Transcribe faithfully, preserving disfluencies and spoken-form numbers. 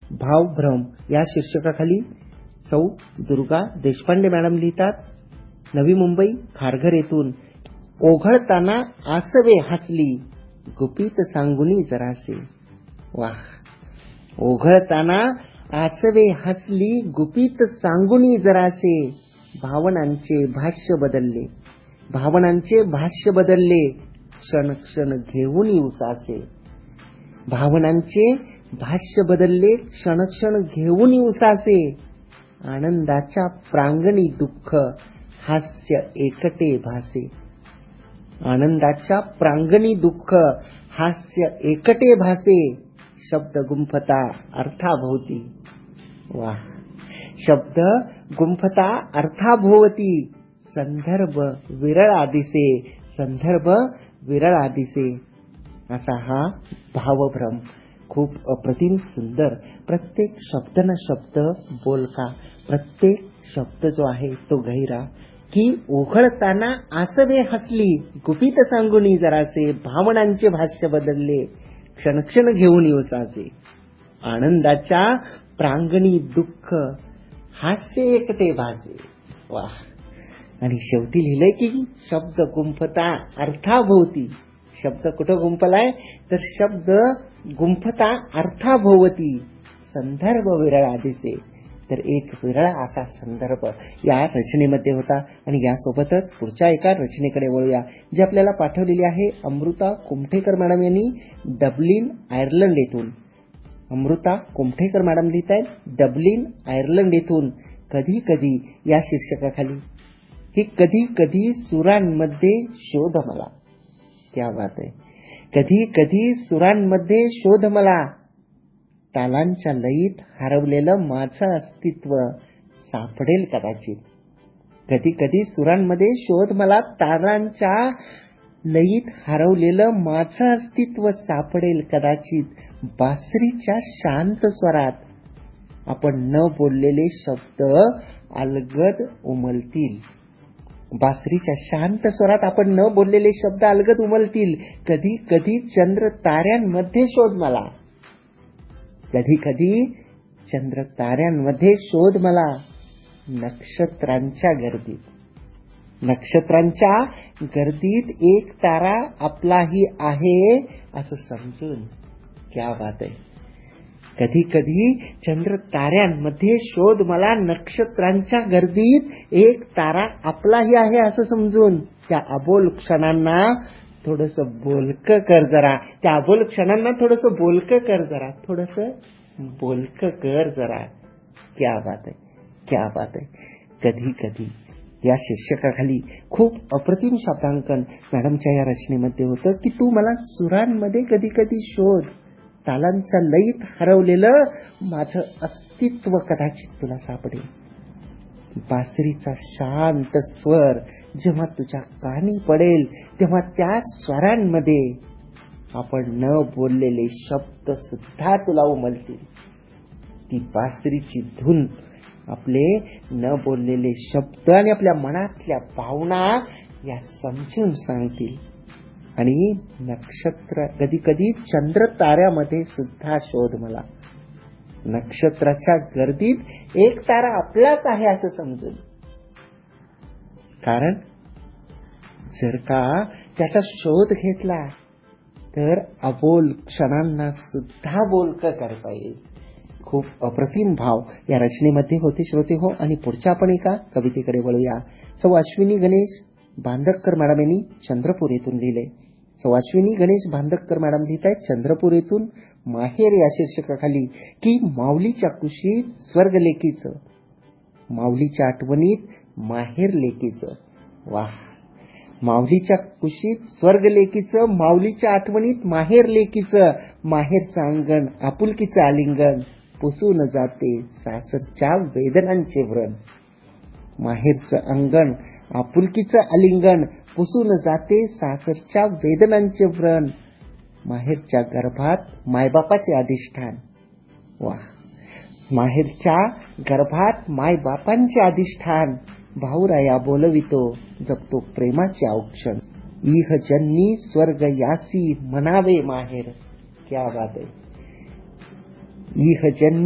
भावभ्रम या शीर्षकाखाली सौ दुर्गा देशपांडे मॅडम लिहितात, नवी मुंबई खारघर येथून. ओघळताना आसवे हसली गुपित सांगुनी जरासे. वाह. ओघळताना आसवे हसली गुपित सांगुनी जरासे. भावनांचे भाष्य बदलले, भावनांचे भाष्य बदलले, क्षण क्षण घेऊन उसासे. भावनांचे भाष्य बदलले, क्षण क्षण घेऊन उसासे. आनंदाच्या प्रांगणी दुःख हास्य एकटे भासे. आनंदाच्या प्रांगणी दुःख हास्य एकटे भासे. शब्द गुंफता अर्थाभोवती. वाह. शब्द गुंफता अर्थाभोवती. संदर्भ विरळा दिसे, संदर्भ विरळा दिसे. असा हा भावभ्रम खूप अप्रतिम सुंदर. प्रत्येक शब्द न शब्द बोलका, प्रत्येक शब्द जो आहे तो गहिरा. की ओघळताना आसवे हसली गुपित सांगुनी जरासे. भावनांचे भाष्य बदलले, क्षणक्षण घेऊन उसासे. आनंदाच्या प्रांगणी दुःख हास्य एकटे भासे. वाह. आणि शेवटी लिहिलंय की शब्द गुंफता अर्थाभोवती. शब्द कुठं गुंफलाय तर शब्द गुंफता अर्थाभोवती. संदर्भ विरळा दिसे. तर एक विरळा असा संदर्भ या रचनेमध्ये होता. आणि यासोबतच पुढच्या एका रचनेकडे वळूया, जी आपल्याला पाठवलेली आहे अमृता कुमठेकर मॅडम यांनी डब्लिन आयर्लंड येथून. अमृता कुमठेकर मॅडम लिहित आहेत डब्लिन आयर्लंड येथून. कधी कधी या शीर्षकाखाली की कधी कधी सुरांमध्ये शोध मला. क्या बात आहे. कधी कधी सुरांमध्ये शोध मला. तालांच्या लयीत हरवलेलं माझं अस्तित्व सापडेल कदाचित. कधी कधी सुरांमध्ये शोध मला. तालांच्या लयीत हरवलेलं माझं अस्तित्व सापडेल कदाचित. बासरीच्या शांत स्वरात आपण न बोललेले शब्द अलगद उमलतील. बासरीच्या शांत स्वरात आपण न बोललेले शब्द अलगद उमलतील. कधी कधी चंद्र ताऱ्यांमध्ये शोध मला. कधी कधी चंद्र ताऱ्यांमध्ये शोध मला. नक्षत्रांच्या गर्दीत, नक्षत्रांच्या गर्दीत एक तारा आपलाही आहे असं समजून. क्या बात आहे. कधी कधी चंद्र ताऱ्यांमध्ये शोध मला. नक्षत्रांच्या गर्दीत एक तारा आपलाही आहे असं समजून. त्या अबोल क्षणांना थोडस बोलक कर जरा. त्या अबोल क्षणांना थोडस बोलक कर जरा. थोडस बोलक कर जरा. क्या बात आहे, क्या बात आहे. कधी कधी या शीर्षकाखाली खूप अप्रतिम शब्दांकन मॅडमच्या या रचनेमध्ये होतं की तू मला सुरांमध्ये कधी कधी शोध. तालांच्या लयीत हरवलेलं माझं अस्तित्व कदाचित तुला सापडेल. बासरीचा शांत स्वर जेव्हा तुझ्या कानी पडेल तेव्हा त्या स्वरांमध्ये आपण न बोललेले शब्द सुद्धा तुला उमलतील. ती बासरीची धून आपले न बोललेले शब्द आणि आपल्या मनातल्या भावना या समजून सांगतील. आणि नक्षत्र कधी कधी चंद्र ताऱ्यामध्ये सुद्धा शोध मला. नक्षत्राच्या गर्दीत एक तारा आपलाच आहे असं समजून. कारण जर का त्याचा शोध घेतला तर अबोल क्षणांना सुद्धा बोलक करता येईल. खूप अप्रतिम भाव या रचनेमध्ये होते श्रोते हो. आणि पुढच्या आपण एका कवितेकडे वळूया. सौ अश्विनी गणेश बांदकर मॅडम यांनी चंद्रपूर येथून लिहिले. सौ अश्विनी गणेश बांदकर मॅडम लिहित आहेत चंद्रपूर येथून. माहेर या शीर्षकाखाली की माऊलीच्या कुशीत स्वर्ग लेकीचं, माऊलीच्या आठवणीत माहेर लेकीचं. वाह. माऊलीच्या कुशीत स्वर्ग लेकीचं, माऊलीच्या आठवणीत माहेर लेकीचं. माहेरचं अंगण आपुलकीचं आलिंगन पुसून जाते सासरच्या वेदनांचे व्रण. माहेरचं अंगण आपुलकीचं आलिंगन पुसून जाते सासरच्या वेदनांचे व्रण. माहेरच्या गर्भात मायबापाचे अधिष्ठान. वाह. माहेरच्या गर्भात मायबापांचे अधिष्ठान. भाऊराया बोलवितो जपतो प्रेमाचे औक्षण. इह जन्मी स्वर्ग यासी म्हणावे माहेर. क्या बात आहे. इह जन्मी